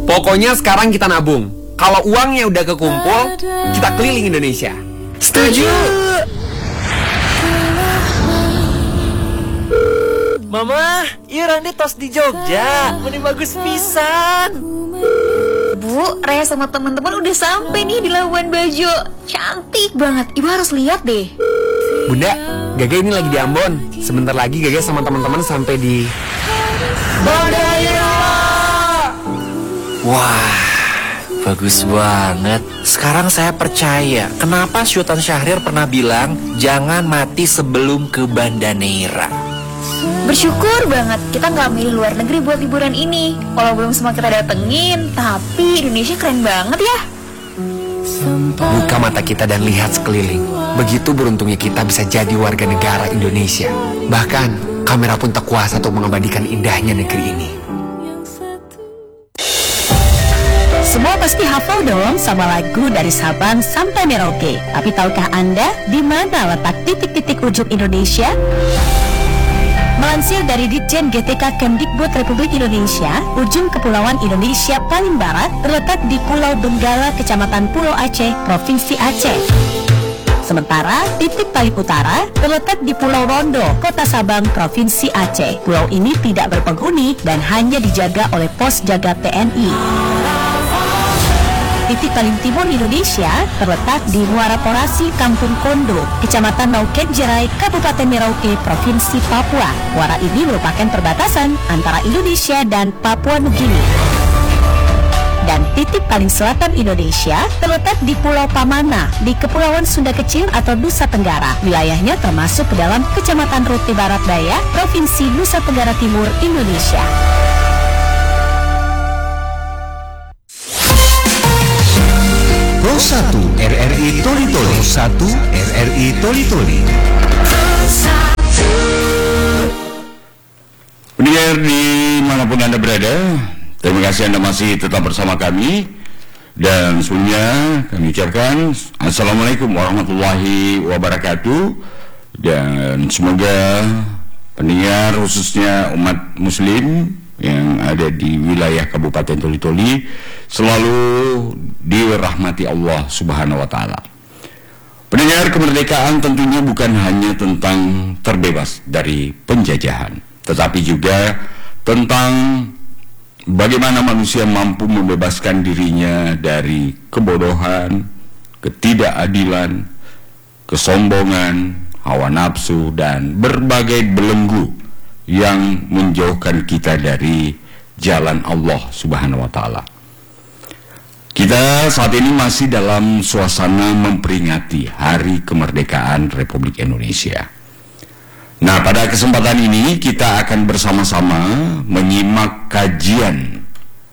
Pokoknya sekarang kita nabung. Kalau uangnya udah kekumpul, kita keliling Indonesia. Setuju? Mama, iya Randi tos di Jogja. Mending bagus pisan. Bu, Raya sama teman-teman udah sampai nih di Labuan Bajo. Cantik banget, Ibu harus lihat deh. Bunda, Gaga ini lagi di Ambon. Sebentar lagi Gaga sama teman-teman sampai di Badaya. Wah, bagus banget. Sekarang saya percaya kenapa Sultan Syahrir pernah bilang jangan mati sebelum ke Banda Neira. Bersyukur banget kita nggak milih luar negeri buat liburan ini. Kalau belum semua kita datengin, tapi Indonesia keren banget ya. Buka mata kita dan lihat sekeliling. Begitu beruntungnya kita bisa jadi warga negara Indonesia. Bahkan kamera pun tak kuasa untuk mengabadikan indahnya negeri ini. Semua pasti hafal dong sama lagu dari Sabang sampai Merauke. Tapi tahukah Anda di mana letak titik-titik ujung Indonesia? Melansir dari Ditjen GTK Kemdikbud Republik Indonesia, ujung Kepulauan Indonesia paling barat terletak di Pulau Donggala, Kecamatan Pulau Aceh, Provinsi Aceh. Sementara titik paling utara terletak di Pulau Rondo, Kota Sabang, Provinsi Aceh. Pulau ini tidak berpenghuni dan hanya dijaga oleh pos jaga TNI. Titik paling timur Indonesia terletak di Muara Porasi, Kampung Kondo, Kecamatan Nauket Jerai, Kabupaten Merauke, Provinsi Papua. Muara ini merupakan perbatasan antara Indonesia dan Papua Nugini. Dan titik paling selatan Indonesia terletak di Pulau Pamana, di Kepulauan Sunda Kecil atau Nusa Tenggara. Wilayahnya termasuk ke dalam Kecamatan Rute Barat Daya, Provinsi Nusa Tenggara Timur, Indonesia. Pro 1 RRI Toli Toli. Pro 1 RRI Toli Toli. Pendengar dimanapun Anda berada, terima kasih Anda masih tetap bersama kami. Dan sebelumnya kami ucapkan Assalamualaikum warahmatullahi wabarakatuh. Dan semoga pendengar khususnya umat muslim yang ada di wilayah Kabupaten Toli-Toli selalu dirahmati Allah Subhanahu wa Ta'ala. Pendengar, kemerdekaan tentunya bukan hanya tentang terbebas dari penjajahan, tetapi juga tentang bagaimana manusia mampu membebaskan dirinya dari kebodohan, ketidakadilan, kesombongan, hawa nafsu, dan berbagai belenggu yang menjauhkan kita dari jalan Allah Subhanahu wa Ta'ala. Kita saat ini masih dalam suasana memperingati Hari Kemerdekaan Republik Indonesia. Nah, pada kesempatan ini kita akan bersama-sama menyimak kajian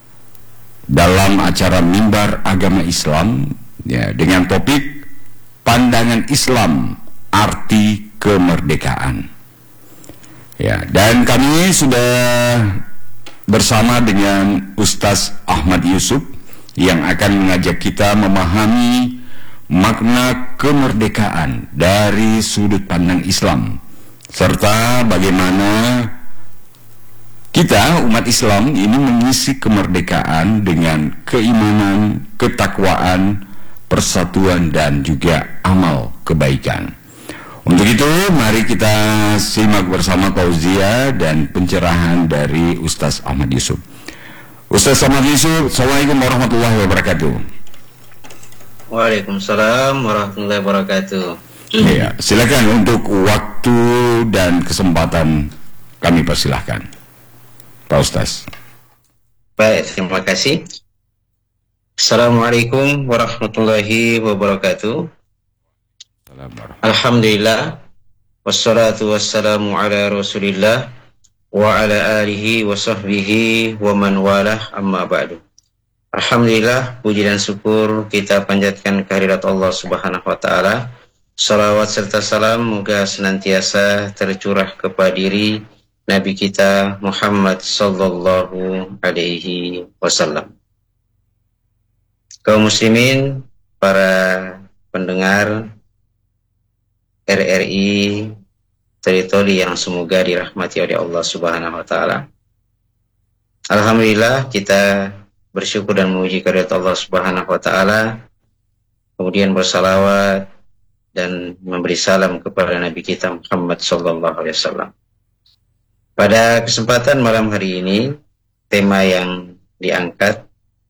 dalam acara Mimbar Agama Islam ya, dengan topik Pandangan Islam Arti Kemerdekaan. Ya, dan kami sudah bersama dengan Ustaz Ahmad Yusuf yang akan mengajak kita memahami makna kemerdekaan dari sudut pandang Islam, serta bagaimana kita umat Islam ini mengisi kemerdekaan dengan keimanan, ketakwaan, persatuan, dan juga amal kebaikan. Untuk itu, mari kita simak bersama tauziah dan pencerahan dari Ustaz Ahmad Yusuf. Ustaz Ahmad Yusuf, Assalamualaikum warahmatullahi wabarakatuh. Waalaikumsalam warahmatullahi wabarakatuh. Ya, silakan untuk waktu dan kesempatan kami persilahkan, Pak Ustaz. Baik, terima kasih. Assalamualaikum warahmatullahi wabarakatuh. Alhamdulillah, wassalatu wassalamu ala rasulillah wa ala alihi wa sahbihi wa man walah, amma ba'du. Alhamdulillah, puji dan syukur kita panjatkan kehadirat Allah Subhanahu wa Ta'ala. Salawat serta salam moga senantiasa tercurah kepada diri Nabi kita Muhammad sallallahu alaihi wasallam. Kaum muslimin, para pendengar RRI Toli-Toli yang semoga dirahmati oleh Allah Subhanahu wa Ta'ala. Alhamdulillah, kita bersyukur dan memuji kehadirat Allah Subhanahu wa taala. Kemudian bersalawat dan memberi salam kepada Nabi kita Muhammad sallallahu alaihi wasallam. Pada kesempatan malam hari ini, tema yang diangkat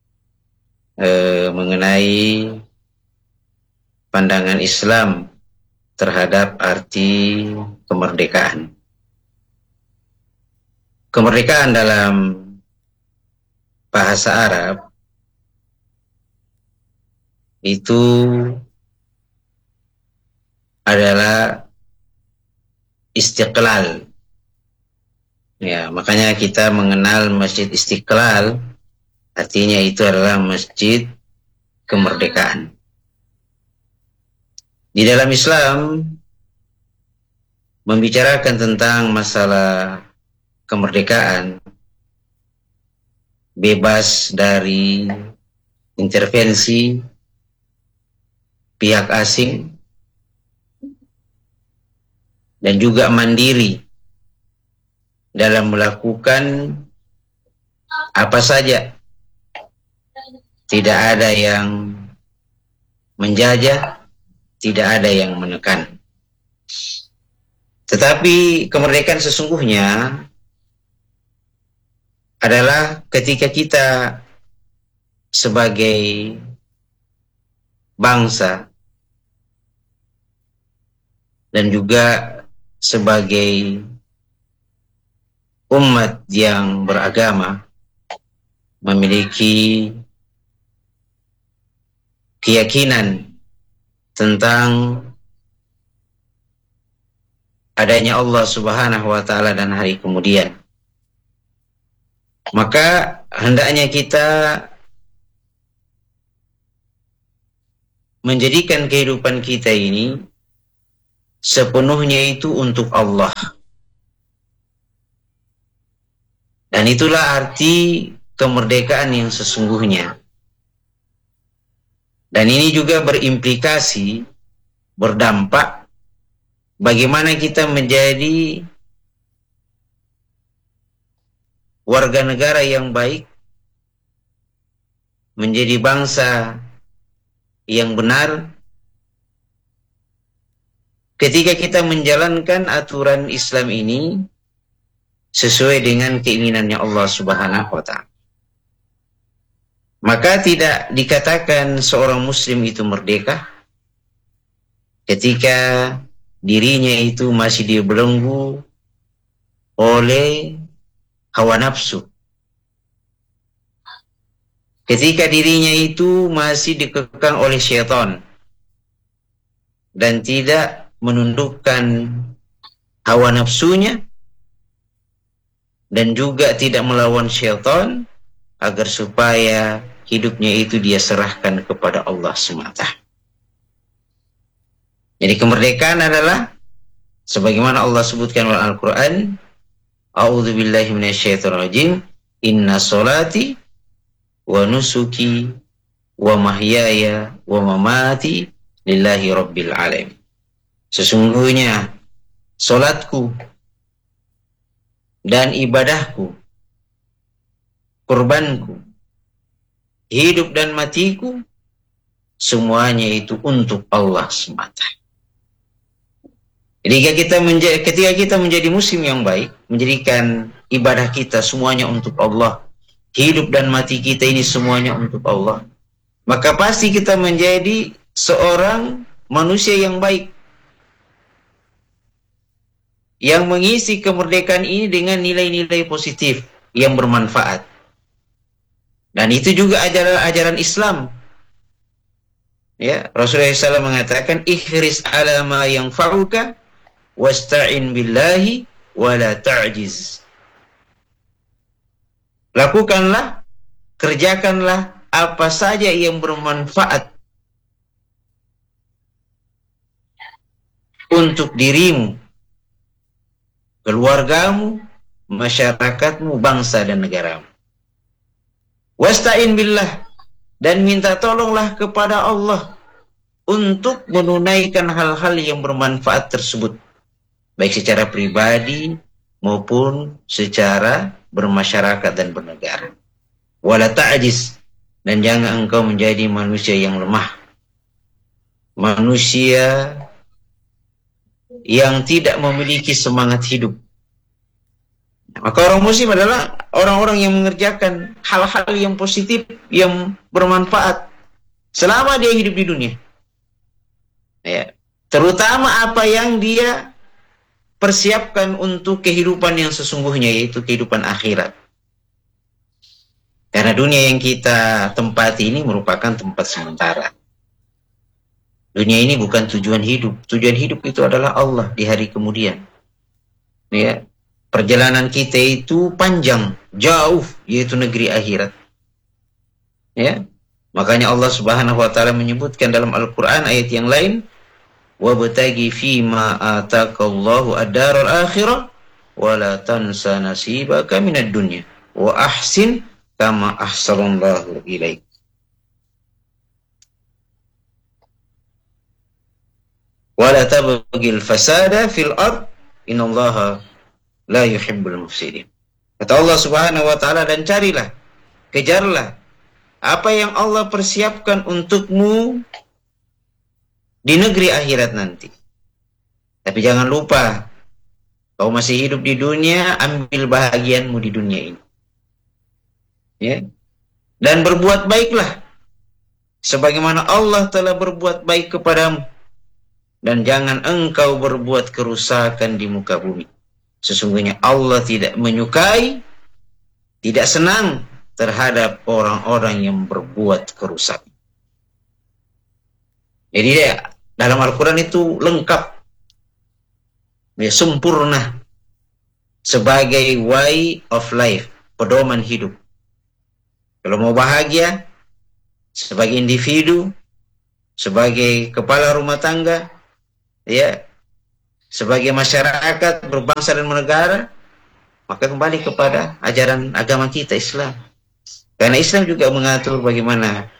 mengenai pandangan Islam terhadap arti kemerdekaan. Kemerdekaan dalam bahasa Arab itu adalah istiqlal. Ya, makanya kita mengenal Masjid Istiqlal, artinya itu adalah masjid kemerdekaan. Di dalam Islam membicarakan tentang masalah kemerdekaan, bebas dari intervensi pihak asing, dan juga mandiri dalam melakukan apa saja. Tidak ada yang menjajah, tidak ada yang menekan. Tetapi kemerdekaan sesungguhnya adalah ketika kita sebagai bangsa dan juga sebagai umat yang beragama memiliki keyakinan tentang adanya Allah Subhanahu wa taala dan hari kemudian. Maka hendaknya kita menjadikan kehidupan kita ini sepenuhnya itu untuk Allah. Dan itulah arti kemerdekaan yang sesungguhnya. Dan ini juga berimplikasi, berdampak bagaimana kita menjadi warga negara yang baik, menjadi bangsa yang benar, ketika kita menjalankan aturan Islam ini sesuai dengan keinginannya Allah Subhanahu wa ta'ala. Maka tidak dikatakan seorang muslim itu merdeka ketika dirinya itu masih dibelenggu oleh hawa nafsu, ketika dirinya itu masih dikekang oleh syaitan dan tidak menundukkan hawa nafsunya dan juga tidak melawan syaitan agar supaya hidupnya itu dia serahkan kepada Allah semata. Jadi kemerdekaan adalah sebagaimana Allah sebutkan dalam Al-Quran, A'udzubillahi minasyaitonirrajim, inna solati wa nusuki wa mahyaya wa mamati lillahi rabbil alamin. Sesungguhnya solatku dan ibadahku, kurbanku, hidup dan matiku, semuanya itu untuk Allah semata. Jadi ketika kita menjadi muslim yang baik, menjadikan ibadah kita semuanya untuk Allah, hidup dan mati kita ini semuanya untuk Allah, maka pasti kita menjadi seorang manusia yang baik, yang mengisi kemerdekaan ini dengan nilai-nilai positif yang bermanfaat. Dan itu juga ajaran Islam. Ya, Rasulullah SAW mengatakan, ihris ala ma yanfa'uka wasta'in billahi wa la ta'jiz. Lakukanlah, kerjakanlah apa saja yang bermanfaat untuk dirimu, keluargamu, masyarakatmu, bangsa dan negaramu. Wasta'in billah, dan minta tolonglah kepada Allah untuk menunaikan hal-hal yang bermanfaat tersebut, baik secara pribadi maupun secara bermasyarakat dan bernegara. Wala ta'jiz, dan jangan engkau menjadi manusia yang lemah, manusia yang tidak memiliki semangat hidup. Maka orang muslim adalah orang-orang yang mengerjakan hal-hal yang positif, yang bermanfaat selama dia hidup di dunia. Ya, terutama apa yang dia persiapkan untuk kehidupan yang sesungguhnya, yaitu kehidupan akhirat. Karena dunia yang kita tempati ini merupakan tempat sementara. Dunia ini bukan tujuan hidup. Tujuan hidup itu adalah Allah di hari kemudian. Ya, perjalanan kita itu panjang, jauh, yaitu negeri akhirat. Ya, makanya Allah Subhanahu wa taala menyebutkan dalam Al-Qur'an ayat yang lain, wabtaghi fima atakallahu ad-daral akhirah wa la tansa nasibaka minad dunya wa ahsin kama ahsanallahu ilaik. Wa la tabghil fasada fil ard innallaha la yuhibbul mufsidin. Kata Allah Subhanahu wa taala, dan carilah, kejarlah apa yang Allah persiapkan untukmu di negeri akhirat nanti. Tapi jangan lupa, kau masih hidup di dunia, ambil bahagianmu di dunia ini. Ya. Dan berbuat baiklah sebagaimana Allah telah berbuat baik kepadamu. Dan jangan engkau berbuat kerusakan di muka bumi. Sesungguhnya Allah tidak menyukai, tidak senang terhadap orang-orang yang berbuat kerusakan. Jadi dalam Al-Quran itu lengkap, ya, sempurna sebagai way of life, pedoman hidup. Kalau mau bahagia sebagai individu, sebagai kepala rumah tangga, ya, sebagai masyarakat berbangsa dan bernegara, maka kembali kepada ajaran agama kita, Islam. Karena Islam juga mengatur bagaimana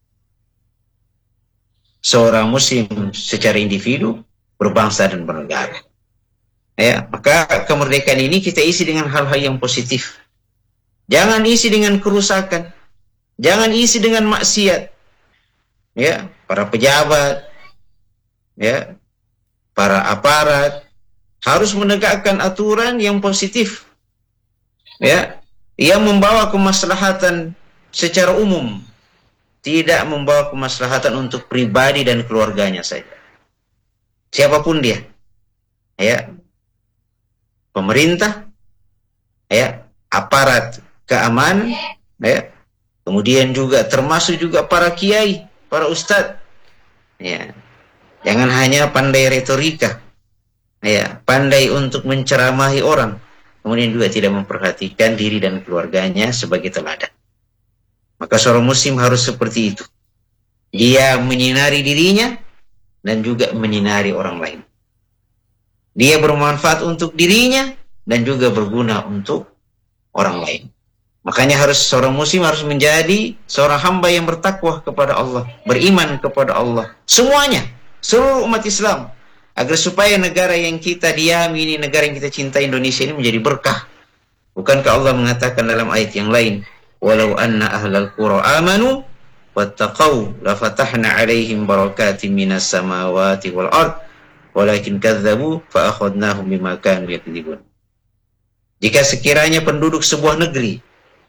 seorang muslim secara individu berbangsa dan bernegara. Ya, maka kemerdekaan ini kita isi dengan hal-hal yang positif. Jangan isi dengan kerusakan. Jangan isi dengan maksiat. Ya, para pejabat, ya, para aparat harus menegakkan aturan yang positif. Ya, yang membawa kemaslahatan secara umum, tidak membawa kemaslahatan untuk pribadi dan keluarganya saja. Siapapun dia, ya, pemerintah, ya, aparat keamanan, ya, kemudian juga termasuk juga para kiai, para ustadz, ya, jangan hanya pandai retorika, ya, pandai untuk menceramahi orang, kemudian juga tidak memperhatikan diri dan keluarganya sebagai teladan. Maka seorang muslim harus seperti itu. Dia menyinari dirinya dan juga menyinari orang lain. Dia bermanfaat untuk dirinya dan juga berguna untuk orang lain. Makanya seorang muslim harus menjadi seorang hamba yang bertakwa kepada Allah, beriman kepada Allah. Semuanya, seluruh umat Islam. Agar supaya negara yang kita diami ini, negara yang kita cintai, Indonesia ini menjadi berkah. Bukankah Allah mengatakan dalam ayat yang lain, walau anna ahlal qura amanu wattaqau lafatahna alaihim barakatim minas samawati wal ard walakin kadzabu fa akhadnahum bima kanu yakdzibun. Jika sekiranya penduduk sebuah negeri,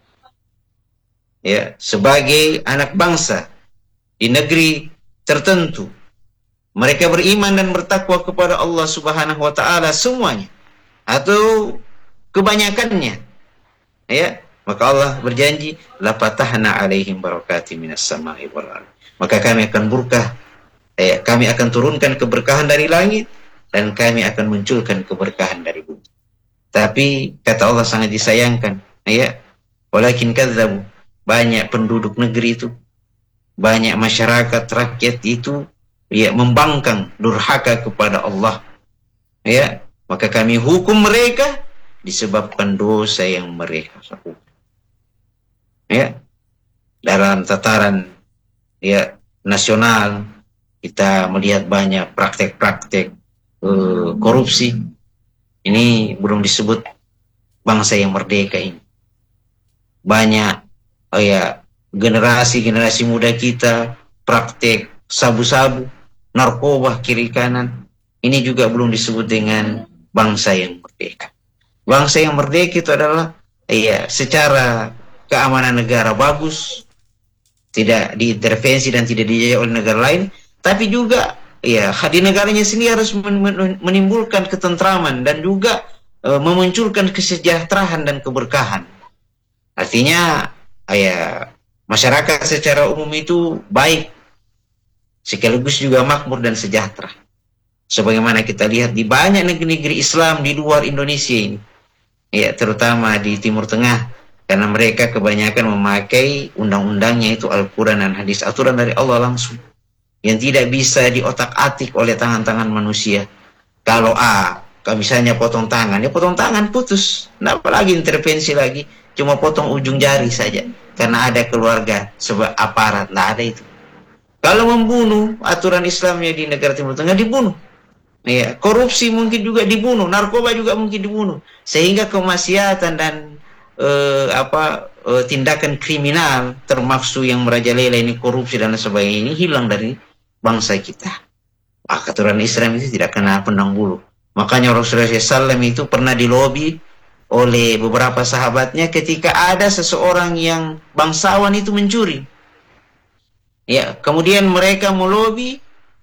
ya, sebagai anak bangsa di negeri tertentu, mereka beriman dan bertakwa kepada Allah Subhanahu wa taala semuanya atau kebanyakannya, ya, maka Allah berjanji la fatahna alaihim barakatim minas samai wal ardh. Maka kami akan berkah, ya, kami akan turunkan keberkahan dari langit dan kami akan munculkan keberkahan dari bumi. Tapi kata Allah sangat disayangkan, ya, walakin kadzabu, banyak penduduk negeri itu, banyak masyarakat rakyat itu, ya, membangkang, durhaka kepada Allah, ya, maka kami hukum mereka disebabkan dosa yang mereka lakukan. Ya, dalam tataran, ya, nasional kita melihat banyak praktek-praktek korupsi. Ini belum disebut bangsa yang merdeka ini. Banyak, ya, generasi muda kita praktek sabu-sabu, narkoba kiri kanan. Ini juga belum disebut dengan bangsa yang merdeka. Bangsa yang merdeka itu adalah secara keamanan negara bagus, tidak diintervensi dan tidak dijajah oleh negara lain, tapi juga di negaranya sendiri harus menimbulkan ketentraman dan juga memunculkan kesejahteraan dan keberkahan. Artinya masyarakat secara umum itu baik, sekaligus juga makmur dan sejahtera. Sebagaimana kita lihat di banyak negeri-negeri Islam di luar Indonesia ini, terutama di Timur Tengah, karena mereka kebanyakan memakai undang-undangnya itu Al-Quran dan hadis, aturan dari Allah langsung, yang tidak bisa diotak-atik oleh tangan-tangan manusia. Kalau misalnya potong tangan, potong tangan, putus, tidak lagi intervensi lagi, cuma potong ujung jari saja, karena ada keluarga sebab aparat, tidak ada itu. Kalau membunuh, aturan Islamnya di negara Timur Tengah dibunuh. Korupsi mungkin juga dibunuh, narkoba juga mungkin dibunuh, sehingga kemaksiatan dan tindakan kriminal termasuk yang merajalela ini, korupsi dan sebagainya, ini hilang dari bangsa kita. Aturan Islam itu tidak kena pandang bulu. Makanya Rasulullah SAW itu pernah dilobi oleh beberapa sahabatnya ketika ada seseorang yang bangsawan itu mencuri. Kemudian mereka melobi,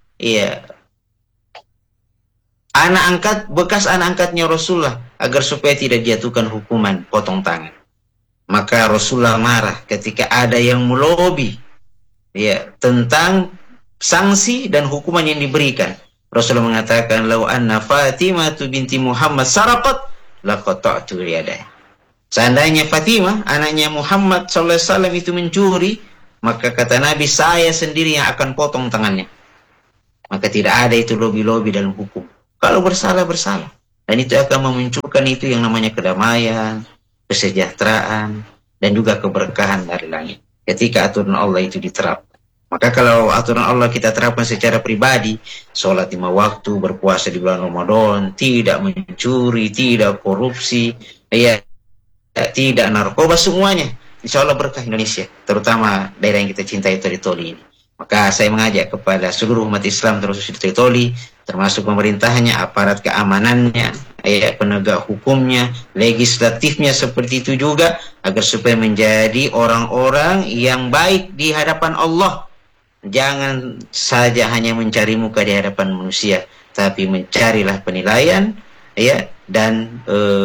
bekas anak angkatnya Rasulullah agar supaya tidak dijatuhkan hukuman potong tangan. Maka Rasulullah marah ketika ada yang melobi tentang sanksi dan hukuman yang diberikan. Rasulullah mengatakan, "Lau anna Fatimah binti Muhammad saraqat laqata'tu yadaha." Seandainya Fatimah anaknya Muhammad sallallahu alaihi wasallam itu mencuri, maka kata Nabi, saya sendiri yang akan potong tangannya. Maka tidak ada itu lobi-lobi dalam hukum. Kalau bersalah, bersalah. Dan itu akan memunculkan itu yang namanya kedamaian, kesejahteraan, dan juga keberkahan dari langit. Ketika aturan Allah itu diterapkan. Maka kalau aturan Allah kita terapkan secara pribadi, sholat 5 waktu, berpuasa di bulan Ramadan, tidak mencuri, tidak korupsi, tidak narkoba, semuanya. Insya Allah berkah Indonesia, terutama daerah yang kita cintai, Toli-Toli ini. Maka saya mengajak kepada seluruh umat Islam termasuk di Toli, termasuk pemerintahnya, aparat keamanannya, penegak hukumnya, legislatifnya seperti itu juga, agar supaya menjadi orang-orang yang baik di hadapan Allah. Jangan saja hanya mencari muka di hadapan manusia, tapi mencarilah penilaian dan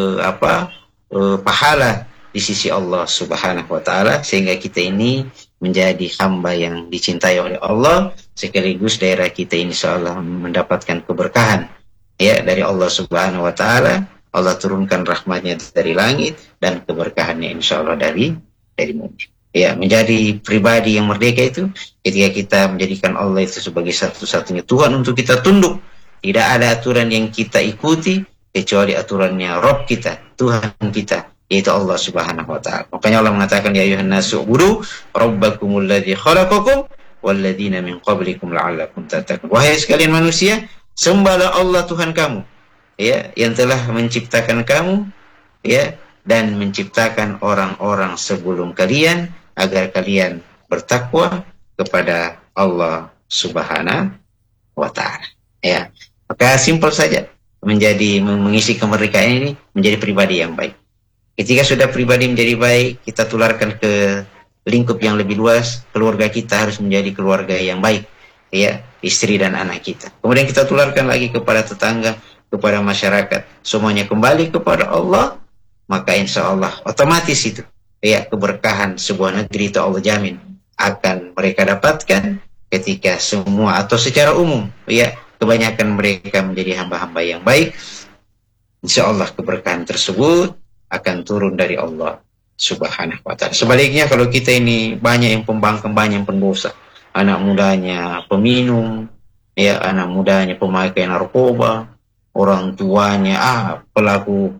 pahala di sisi Allah Subhanahu wa taala, sehingga kita ini menjadi hamba yang dicintai oleh Allah, sekaligus daerah kita ini insyaallah mendapatkan keberkahan dari Allah Subhanahu wa taala. Allah turunkan rahmatnya dari langit dan keberkahannya insyaallah dari bumi. Menjadi pribadi yang merdeka itu ketika kita menjadikan Allah itu sebagai satu-satunya Tuhan untuk kita tunduk. Tidak ada aturan yang kita ikuti kecuali aturannya Rabb kita, Tuhan kita, yaitu Allah Subhanahu wa taala. Makanya Allah mengatakan, ya ayuhan nasu ubudu rabbakumul ladzi khalaqakum walladzina min qablikum la'allakum tattaqun. Wahai sekalian manusia, sembahlah Allah Tuhan kamu, yang telah menciptakan kamu, dan menciptakan orang-orang sebelum kalian agar kalian bertakwa kepada Allah Subhanahu wa taala. Maka simpel saja mengisi kemerdekaan ini menjadi pribadi yang baik. Ketika sudah pribadi menjadi baik, kita tularkan ke lingkup yang lebih luas. Keluarga kita harus menjadi keluarga yang baik, istri dan anak kita. Kemudian kita tularkan lagi kepada tetangga, kepada masyarakat. Semuanya kembali kepada Allah, maka insya Allah otomatis itu keberkahan sebuah negeri itu Allah jamin akan mereka dapatkan ketika semua atau secara umum kebanyakan mereka menjadi hamba-hamba yang baik. Insya Allah keberkahan tersebut akan turun dari Allah Subhanahu wa ta'ala. Sebaliknya kalau kita ini banyak yang pembangkang, banyak yang pendosa, anak mudanya peminum, anak mudanya pemakai narkoba, orang tuanya pelaku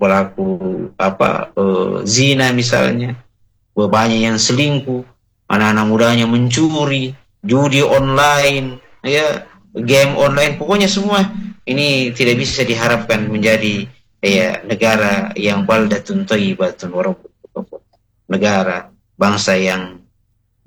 zina misalnya, banyak yang selingkuh, anak-anak mudanya mencuri, judi online, game online, pokoknya semua ini tidak bisa diharapkan menjadi negara yang baldatun thayyibatun wa rabbun ghafur, negara bangsa yang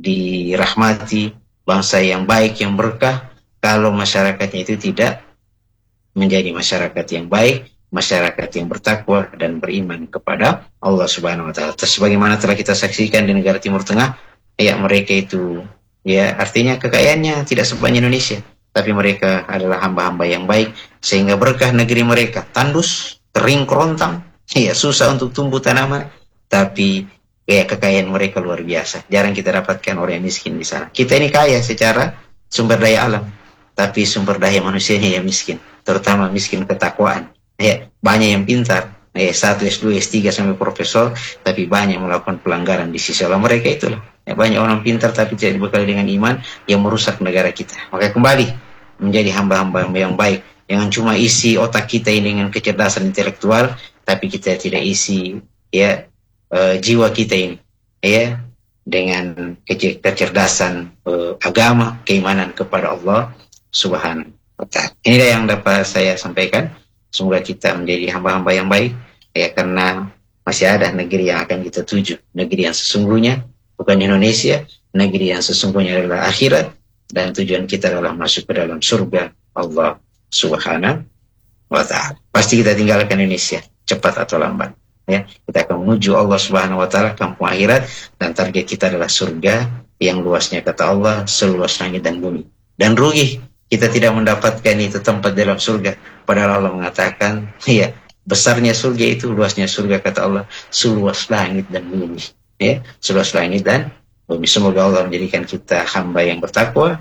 dirahmati, bangsa yang baik, yang berkah, kalau masyarakatnya itu tidak menjadi masyarakat yang baik, masyarakat yang bertakwa dan beriman kepada Allah Subhanahu wa taala. Sebagaimana telah kita saksikan di negara Timur Tengah, ya mereka itu ya artinya kekayaannya tidak sebanyak Indonesia, tapi mereka adalah hamba-hamba yang baik sehingga berkah negeri mereka tandus, kering kerontang, ya susah untuk tumbuh tanaman, tapi ya kekayaan mereka luar biasa. Jarang kita dapatkan orang yang miskin di sana. Kita ini kaya secara sumber daya alam, tapi sumber daya manusianya yang miskin, terutama miskin ketakwaan. Ya, banyak yang pintar, S1, S2, S3 sampai profesor, tapi banyak melakukan pelanggaran di sisi Allah mereka itulah. Ya, banyak orang pintar tapi tidak dibekali dengan iman yang merusak negara kita. Maka kembali menjadi hamba-hamba yang baik. Jangan cuma isi otak kita ini dengan kecerdasan intelektual, tapi kita tidak isi ya jiwa kita ini ya dengan kecerdasan agama, keimanan kepada Allah Subhanahu wa taala. Inilah yang dapat saya sampaikan. Semoga kita menjadi hamba-hamba yang baik, ya karena masih ada negeri yang akan kita tuju, negeri yang sesungguhnya bukan Indonesia, negeri yang sesungguhnya adalah akhirat, dan tujuan kita adalah masuk ke dalam surga Allah Subhanahu wa taala. Pasti kita tinggalkan Indonesia, cepat atau lambat. Ya, kita akan menuju Allah Subhanahu wa taala, kampung akhirat, dan target kita adalah surga yang luasnya kata Allah seluas langit dan bumi. Dan rugi kita tidak mendapatkan itu tempat dalam surga, padahal Allah mengatakan ya besarnya surga itu, luasnya surga kata Allah seluas langit dan bumi, ya seluas langit dan bumi. Semoga Allah menjadikan kita hamba yang bertakwa,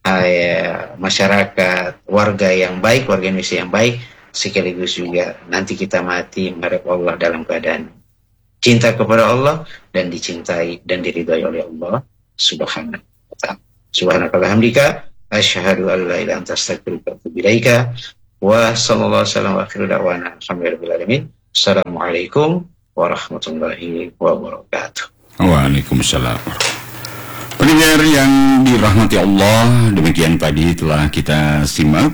masyarakat, warga yang baik, warga Indonesia yang baik, sekaligus juga nanti kita mati menghadap Allah dalam keadaan cinta kepada Allah dan dicintai dan diridhai oleh Allah Subhanahu wa taala. Subhanakallahumma asyhadu an la ilaha illa anta astaghfiruka wa atubu ilaika wa sallallahu alaihi wasallam wa akhiru da'wana alhamdulillahi alamin. Assalamualaikum warahmatullahi wabarakatuh. Waalaikumsalam. Pendengar yang dirahmati Allah, demikian tadi telah kita simak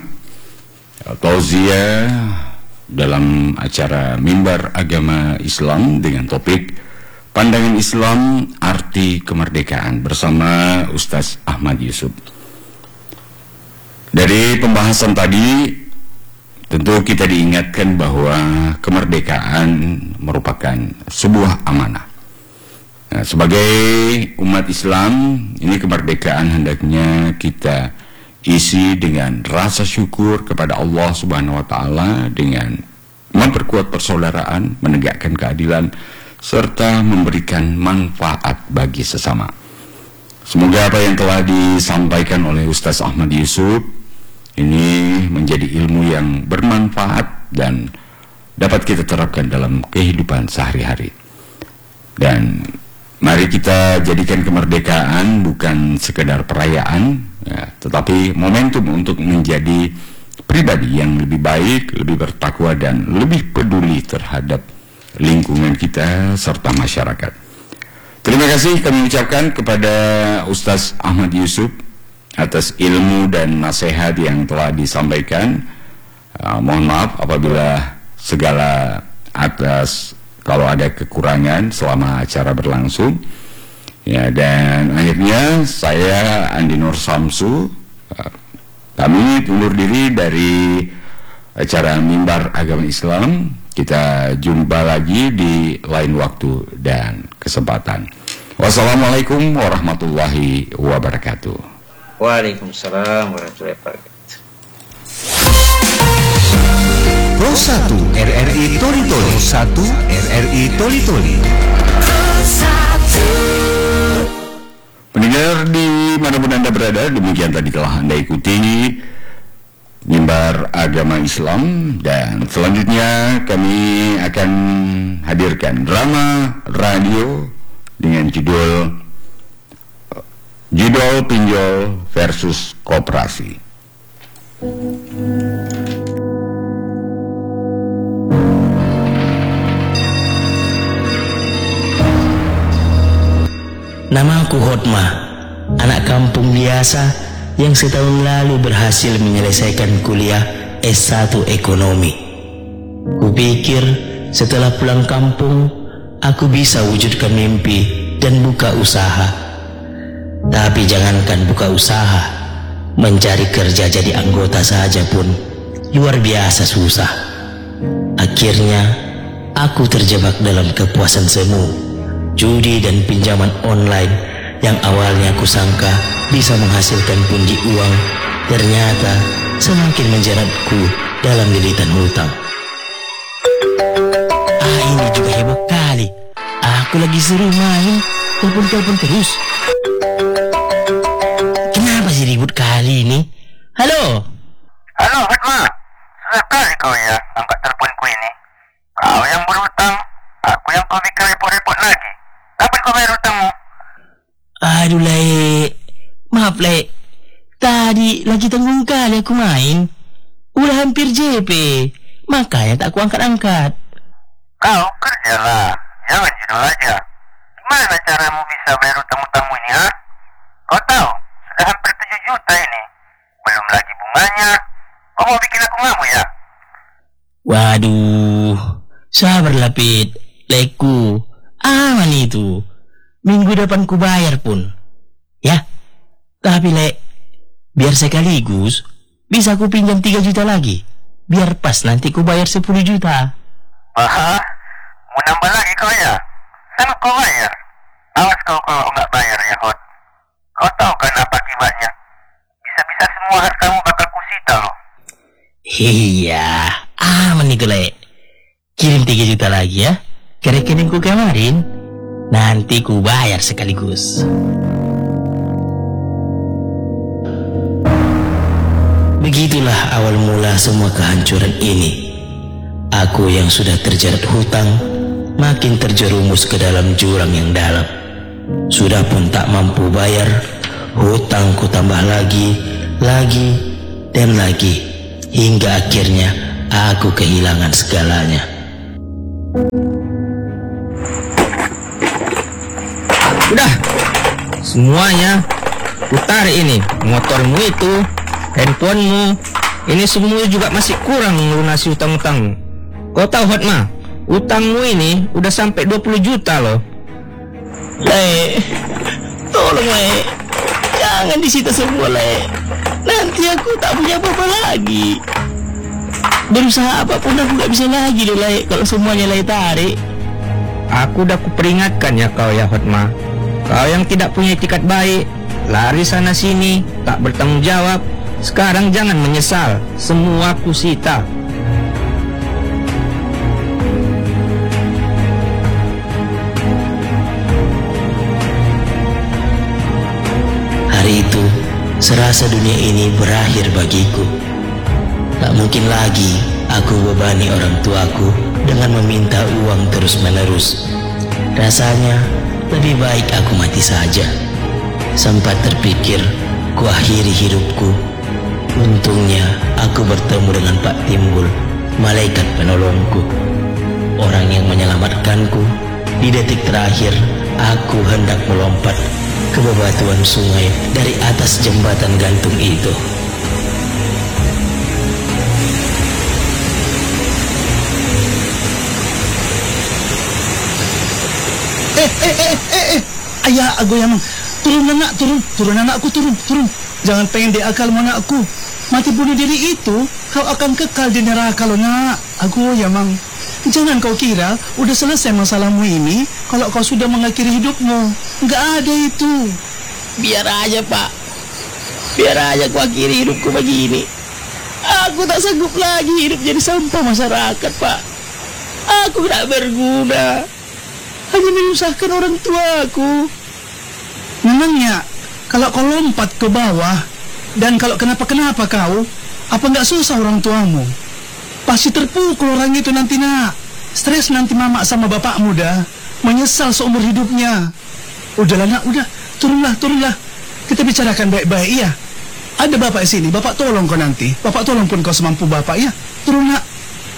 tauziah dalam acara Mimbar Agama Islam dengan topik Pandangan Islam Arti Kemerdekaan bersama Ustaz Ahmad Yusuf. Dari pembahasan tadi tentu kita diingatkan bahwa kemerdekaan merupakan sebuah amanah. Nah, sebagai umat Islam, ini kemerdekaan hendaknya kita isi dengan rasa syukur kepada Allah Subhanahu wa taala, dengan memperkuat persaudaraan, menegakkan keadilan, serta memberikan manfaat bagi sesama. Semoga apa yang telah disampaikan oleh Ustaz Ahmad Yusuf ini menjadi ilmu yang bermanfaat dan dapat kita terapkan dalam kehidupan sehari-hari. Dan mari kita jadikan kemerdekaan bukan sekedar perayaan, ya, tetapi momentum untuk menjadi pribadi yang lebih baik, lebih bertakwa, dan lebih peduli terhadap lingkungan kita serta masyarakat. Terima kasih kami ucapkan kepada Ustaz Ahmad Yusuf atas ilmu dan nasihat yang telah disampaikan. Mohon maaf apabila segala atas kalau ada kekurangan selama acara berlangsung. Ya, dan akhirnya saya Andi Nur Samsu kami undur diri dari acara Mimbar Agama Islam. Kita jumpa lagi di lain waktu dan kesempatan. Wassalamualaikum warahmatullahi wabarakatuh. Waalaikumsalam warahmatullahi wabarakatuh. Pro 1 RRI Toli Toli. Pro 1 RRI Toli Toli. Pendengar dimanapun Anda berada, demikian tadi telah Anda ikuti Mimbar Agama Islam, dan selanjutnya kami akan hadirkan drama radio dengan judul Pinjol versus Koperasi. Namaku Hotmah, anak kampung biasa yang setahun lalu berhasil menyelesaikan kuliah S1 Ekonomi. Kupikir setelah pulang kampung, aku bisa wujudkan mimpi dan buka usaha. Tapi jangankan buka usaha, mencari kerja jadi anggota saja pun luar biasa susah. Akhirnya aku terjebak dalam kepuasan semu, judi dan pinjaman online yang awalnya aku sangka bisa menghasilkan pundi uang, ternyata semakin menjeratku dalam lilitan hutang. Ini juga hebat kali. Aku lagi seru main, telepon terus. Kenapa sih ribut kali ini? Halo? Halo, Hotma. Susah kali kau ya angkat teleponku ini. Kau yang berhutang, aku yang kau bikin repot-repot lagi. Kapan kau bayar hutangmu? Aduh, Le. Maaf, Le. Tadi lagi tanggung kali aku main. Udah hampir JP. Makanya tak aku angkat-angkat. Kau kerjalah. Jangan tidur aja. Gimana caramu bisa bayar hutang-hutangmu ini, ha? Kau tahu, sudah hampir 7 juta ini. Belum lagi bunganya. Kau mau bikin aku ngamuk ya? Waduh, sabarlah Pit, Leku, aman itu. Minggu depan ku bayar pun. Ya, tapi Le, biar sekaligus bisa ku pinjam 3 juta lagi. Biar pas nanti ku bayar 10 juta. Aha, mau nambah lagi kau ya? Sana kau bayar. Awas kau kalau nggak bayar ya, Hot. Kau tahu kan apa akibatnya? Bisa-bisa semua hartamu bakal kusita loh. Iya, aman itu Le. Kirim 3 juta lagi ya ke rekeningku kemarin. Nanti ku bayar sekaligus. Begitulah awal mula semua kehancuran ini. Aku yang sudah terjerat hutang makin terjerumus ke dalam jurang yang dalam. Sudah pun tak mampu bayar, hutangku tambah lagi, dan lagi, hingga akhirnya aku kehilangan segalanya. Udah, semuanya tarik ini. Motormu itu, handphonemu, ini semua juga masih kurang melunasi hutang-hutangmu. Kau tahu Hotma, utangmu ini udah sampai 20 juta loh. Le, tolong Le, jangan disita semua Le. Nanti aku tak punya apa-apa lagi. Berusaha apapun aku gak bisa lagi loh Le, kalau semuanya Le tarik. Aku udah kuperingatkan ya kau ya Hotma. Kau yang tidak punya etikat baik, lari sana sini, tak bertanggung jawab. Sekarang jangan menyesal, semua kusita. Hari itu, serasa dunia ini berakhir bagiku. Tak mungkin lagi aku bebani orang tuaku dengan meminta uang terus-menerus. Rasanya lebih baik aku mati saja. Sempat terpikir, ku akhiri hidupku. Untungnya aku bertemu dengan Pak Timbul, malaikat penolongku. Orang yang menyelamatkanku. Di detik terakhir, aku hendak melompat ke bebatuan sungai dari atas jembatan gantung itu. Ayah aku yang turun anakku turun. Jangan pengen diakal anakku. Mati bunuh diri itu kau akan kekal di neraka lo nak. Aku ya mang. Jangan kau kira udah selesai masalahmu ini kalau kau sudah mengakhiri hidupmu. Enggak ada itu. Biar aja Pak. Biar aja aku akhiri hidupku begini. Aku tak sanggup lagi hidup jadi sampah masyarakat Pak. Aku tak berguna. Hanya menyusahkan orang tuaku. Memangnya kalau kau lompat ke bawah dan kalau kenapa-kenapa kau, apa nggak susah orang tuamu? Pasti terpukul orang itu nanti nak. Stres nanti mama sama bapakmu dah. Menyesal seumur hidupnya. Udahlah nak, udah. Turunlah. Kita bicarakan baik-baik ya. Ada bapak di sini, bapak tolong kau nanti. Bapak tolong pun kau semampu bapak ya. Turun nak.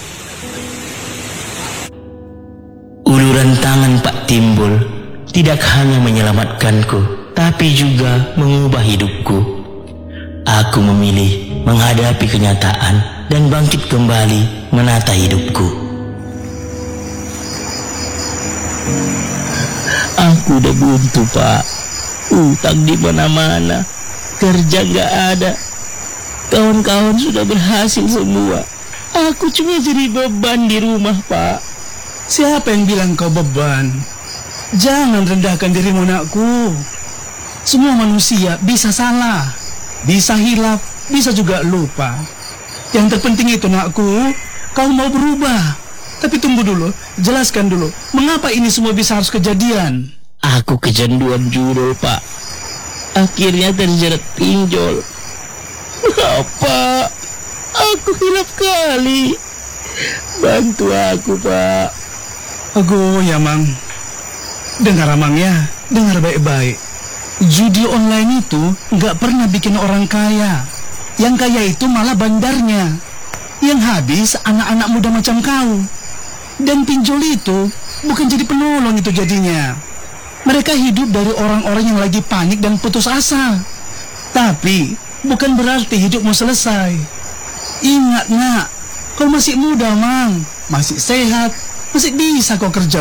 Uluran tangan Pak Timbul tidak hanya menyelamatkanku, tapi juga mengubah hidupku. Aku memilih menghadapi kenyataan dan bangkit kembali menata hidupku. Aku udah buntu Pak. Utang di mana-mana, kerja nggak ada. Kawan-kawan sudah berhasil semua. Aku cuma jadi beban di rumah, Pak. Siapa yang bilang kau beban? Jangan rendahkan dirimu, nakku. Semua manusia bisa salah, bisa hilaf, bisa juga lupa. Yang terpenting itu, nakku, kau mau berubah. Tapi tunggu dulu, jelaskan dulu, mengapa ini semua bisa harus kejadian? Aku kecanduan judul, Pak. Akhirnya terjerat pinjol. Apa? Aku hilaf kali. Bantu aku, Pak. Ago ya, Mang. Dengar, Amang ya, dengar baik-baik. Judi online itu nggak pernah bikin orang kaya. Yang kaya itu malah bandarnya. Yang habis anak-anak muda macam kau. Dan pinjol itu bukan jadi penolong itu jadinya. Mereka hidup dari orang-orang yang lagi panik dan putus asa. Tapi bukan berarti hidupmu selesai. Ingat, nak, kau masih muda, Mang. Masih sehat, masih bisa kau kerja